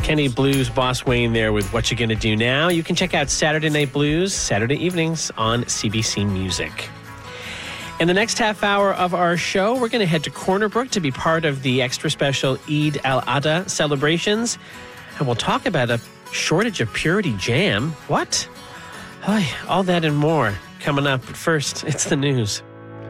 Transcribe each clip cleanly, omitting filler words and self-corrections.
Kenny Blues Boss Wayne there with What You Gonna Do Now. You can check out Saturday Night Blues Saturday evenings on CBC Music. In the next half hour of our show, we're going to head to Corner Brook to be part of the extra special Eid al-Adha celebrations. And we'll talk about a shortage of Purity Jam. What? All that and more coming up. But first, it's the news.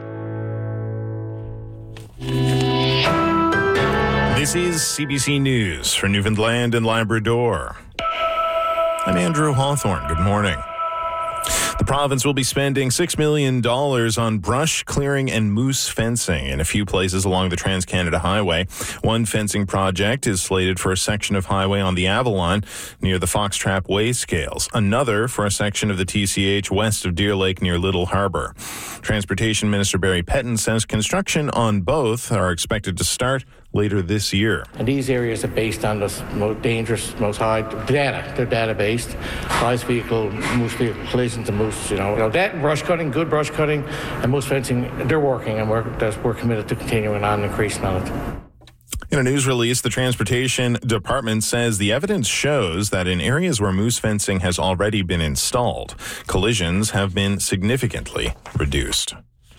This is CBC News for Newfoundland and Labrador. I'm Andrew Hawthorne. Good morning. The province will be spending $6 million on brush clearing and moose fencing in a few places along the Trans-Canada Highway. One fencing project is slated for a section of highway on the Avalon near the Foxtrap Way Scales. Another for a section of the TCH west of Deer Lake near Little Harbour. Transportation Minister Barry Pettin says construction on both are expected to start later this year. And these areas are based on the most dangerous, most high data. They're data-based. Highest vehicle, moose vehicle collisions and moose, that brush cutting, good brush cutting, and moose fencing, they're working, and we're committed to continuing on increasing on it. In a news release, the Transportation Department says the evidence shows that in areas where moose fencing has already been installed, collisions have been significantly reduced.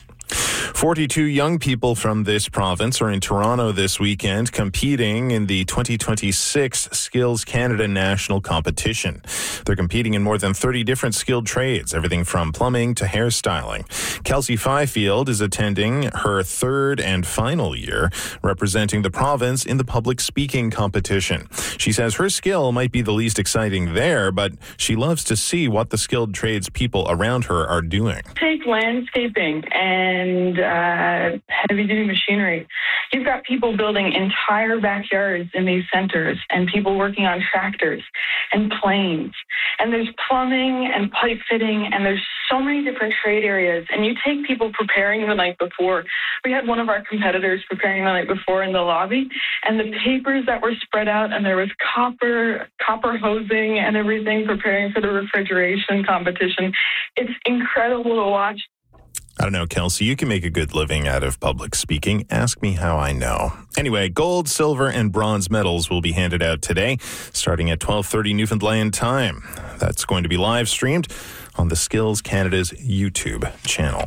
42 young people from this province are in Toronto this weekend competing in the 2026 Skills Canada National Competition. They're competing in more than 30 different skilled trades, everything from plumbing to hairstyling. Kelsey Fifield is attending her third and final year representing the province in the public speaking competition. She says her skill might be the least exciting there, but she loves to see what the skilled trades people around her are doing. Take landscaping and heavy-duty machinery. You've got people building entire backyards in these centers and people working on tractors and planes. And there's plumbing and pipe fitting, and there's so many different trade areas. And you take people preparing the night before. We had one of our competitors preparing the night before in the lobby, and the papers that were spread out, and there was copper hosing and everything preparing for the refrigeration competition. It's incredible to watch. I don't know, Kelsey, you can make a good living out of public speaking. Ask me how I know. Anyway, gold, silver, and bronze medals will be handed out today, starting at 12:30 Newfoundland time. That's going to be live streamed on the Skills Canada's YouTube channel.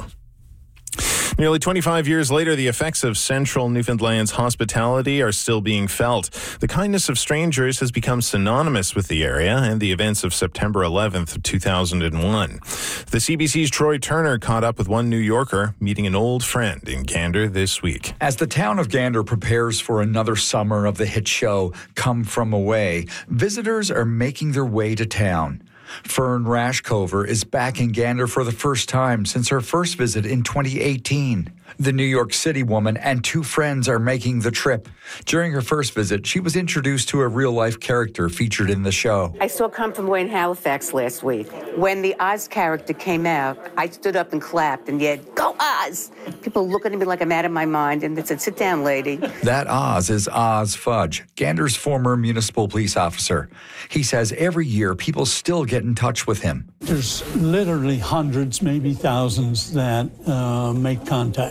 Nearly 25 years later, the effects of central Newfoundland's hospitality are still being felt. The kindness of strangers has become synonymous with the area and the events of September 11th, 2001. The CBC's Troy Turner caught up with one New Yorker meeting an old friend in Gander this week. As the town of Gander prepares for another summer of the hit show Come From Away, visitors are making their way to town. Fern Rashcover is back in Gander for the first time since her first visit in 2018. The New York City woman and two friends are making the trip. During her first visit, she was introduced to a real-life character featured in the show. I saw Come From Away in Halifax last week. When the Oz character came out, I stood up and clapped and yelled, "Go Oz!" People looking at me like I'm out of my mind, and they said, "Sit down, lady." That Oz is Oz Fudge, Gander's former municipal police officer. He says every year people still get in touch with him. There's literally hundreds, maybe thousands that make contact.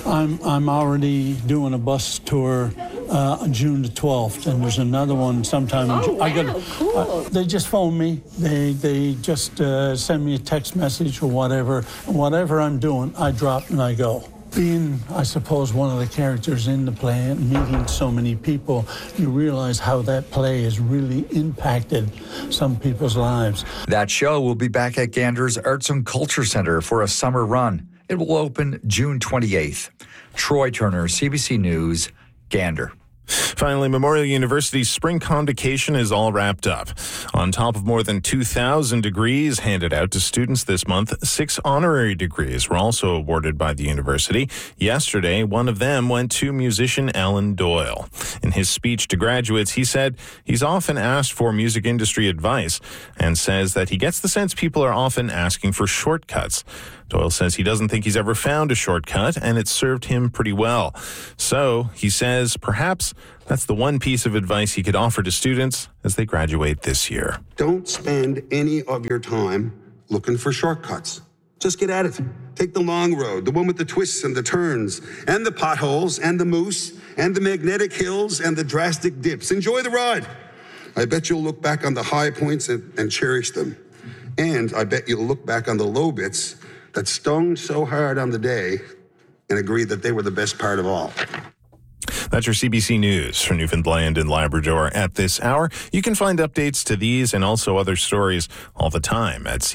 I'm already doing a bus tour June the 12th, and there's another one sometime in June. Cool. They just phone me. They just send me a text message or whatever. Whatever I'm doing, I drop and I go. Being, I suppose, one of the characters in the play and meeting so many people, you realize how that play has really impacted some people's lives. That show will be back at Gander's Arts and Culture Center for a summer run. It will open June 28th. Troy Turner, CBC News, Gander. Finally, Memorial University's spring convocation is all wrapped up. On top of more than 2,000 degrees handed out to students this month, 6 honorary degrees were also awarded by the university. Yesterday, one of them went to musician Alan Doyle. In his speech to graduates, he said he's often asked for music industry advice and says that he gets the sense people are often asking for shortcuts. Doyle says he doesn't think he's ever found a shortcut, and it's served him pretty well. So, he says, perhaps that's the one piece of advice he could offer to students as they graduate this year. Don't spend any of your time looking for shortcuts. Just get at it. Take the long road, the one with the twists and the turns, and the potholes, and the moose, and the magnetic hills, and the drastic dips. Enjoy the ride. I bet you'll look back on the high points and cherish them. And I bet you'll look back on the low bits that stung so hard on the day and agree that they were the best part of all. That's your CBC News for Newfoundland and Labrador at this hour. You can find updates to these and also other stories all the time at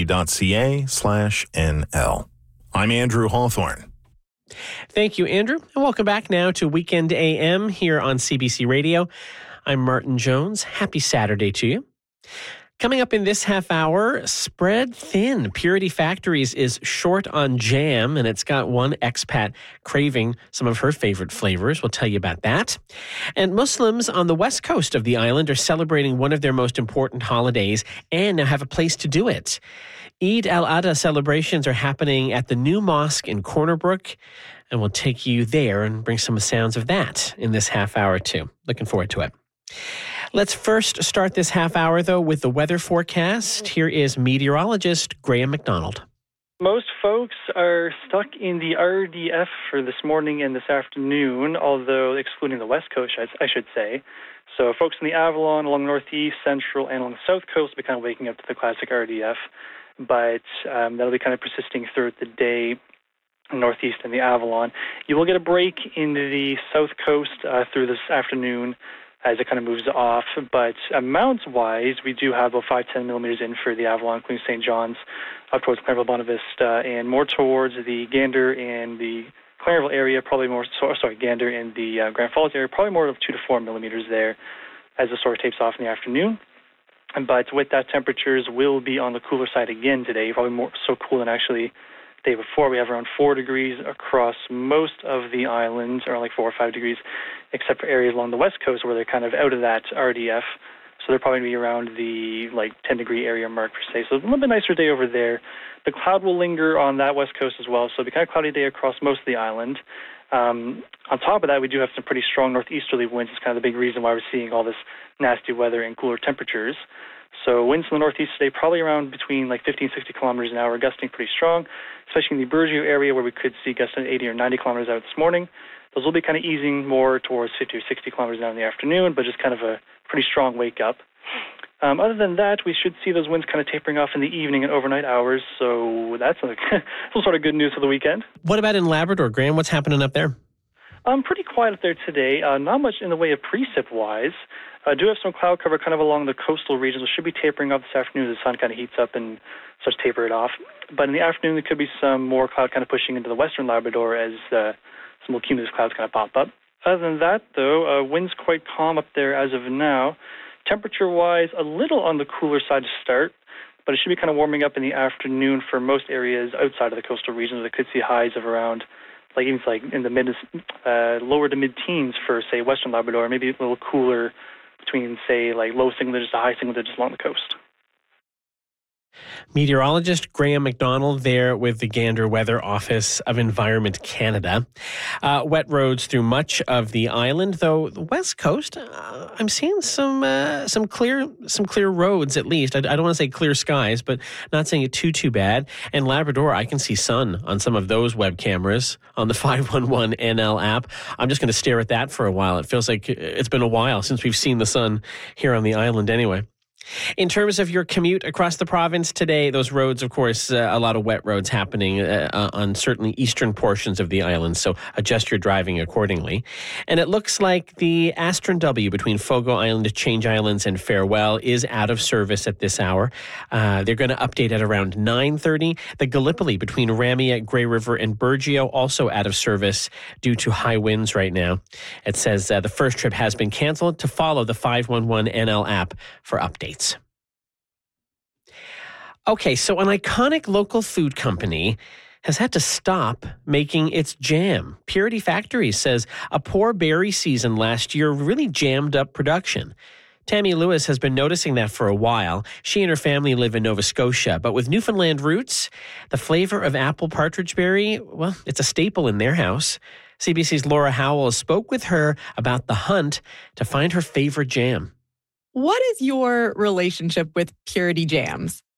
cbc.ca/NL. I'm Andrew Hawthorne. Thank you, Andrew. And welcome back now to Weekend AM here on CBC Radio. I'm Martin Jones. Happy Saturday to you. Coming up in this half hour, spread thin. Purity Factories is short on jam, and it's got one expat craving some of her favorite flavors. We'll tell you about that. And Muslims on the west coast of the island are celebrating one of their most important holidays and now have a place to do it. Eid al-Adha celebrations are happening at the new mosque in Corner Brook, and we'll take you there and bring some sounds of that in this half hour too. Looking forward to it. Let's first start this half hour, though, with the weather forecast. Here is meteorologist Graham McDonald. Most folks are stuck in the RDF for this morning and this afternoon, although excluding the west coast, I should say. So folks in the Avalon, along the northeast, central, and along the south coast will be kind of waking up to the classic RDF, but that'll be kind of persisting throughout the day. Northeast and the Avalon. You will get a break in the south coast through this afternoon as it kind of moves off. But amounts-wise, we do have about 5-10 millimeters in for the Avalon, including St. John's, up towards Clarenville, Bonavista, and more towards the Gander and the Clarenville area, Gander and the Grand Falls area, probably more of 2 to 4 millimeters there as the storm tapes off in the afternoon. But with that, temperatures will be on the cooler side again today, probably more so cool than actually the day before. We have around 4 degrees across most of the islands, or like 4 or 5 degrees, except for areas along the west coast where they're kind of out of that RDF. So they're probably going to be around the 10-degree area mark per se. So a little bit nicer day over there. The cloud will linger on that west coast as well, so it'll be kind of cloudy day across most of the island. On top of that, we do have some pretty strong northeasterly winds. It's kind of the big reason why we're seeing all this nasty weather and cooler temperatures. So winds in the northeast today, probably around between 50 and 60 kilometers an hour, gusting pretty strong, especially in the Burgeo area where we could see gusts at 80 or 90 kilometers out this morning. Those will be kind of easing more towards 50 or 60 kilometers an hour in the afternoon, but just kind of a pretty strong wake-up. Other than that, we should see those winds kind of tapering off in the evening and overnight hours, so that's some sort of good news for the weekend. What about in Labrador, Graham? What's happening up there? Pretty quiet up there today. Not much in the way of precip-wise. I do have some cloud cover kind of along the coastal regions. It should be tapering off this afternoon as the sun kind of heats up and starts to taper it off. But in the afternoon, there could be some more cloud kind of pushing into the western Labrador as some more cumulus clouds kind of pop up. Other than that, though, wind's quite calm up there as of now. Temperature-wise, a little on the cooler side to start, but it should be kind of warming up in the afternoon for most areas outside of the coastal regions. They could see highs of around, even in the lower to mid-teens for, say, western Labrador, maybe a little cooler between, say, low single digits to high single digits along the coast. Meteorologist Graham McDonald there with the Gander Weather Office of Environment Canada. Wet roads through much of the island, though the west coast, I'm seeing some clear roads at least. I don't want to say clear skies, but not saying it too bad. And Labrador, I can see sun on some of those web cameras on the 511 NL app. I'm just going to stare at that for a while. It feels like it's been a while since we've seen the sun here on the island anyway. In terms of your commute across the province today, those roads, of course, a lot of wet roads happening on certainly eastern portions of the island, so adjust your driving accordingly. And it looks like the Astron W between Fogo Island, Change Islands, and Farewell is out of service at this hour. They're going to update at around 9:30. The Gallipoli between Ramia, Grey River, and Burgeo also out of service due to high winds right now. It says the first trip has been canceled. To follow the 511 NL app for updates. Okay, so an iconic local food company has had to stop making its jam. Purity Factories says a poor berry season last year really jammed up production. Tammy Lewis has been noticing that for a while. She and her family live in Nova Scotia, but with Newfoundland roots, the flavor of apple partridge berry, well, it's a staple in their house. CBC's Laura Howell spoke with her about the hunt to find her favorite jam. What is your relationship with Purity Jams?